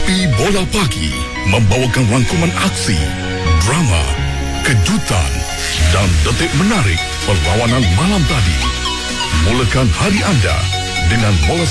Kopi Bola Pagi membawakan rangkuman aksi, drama, kejutan dan detik menarik perlawanan malam tadi. Mulakan hari anda dengan bola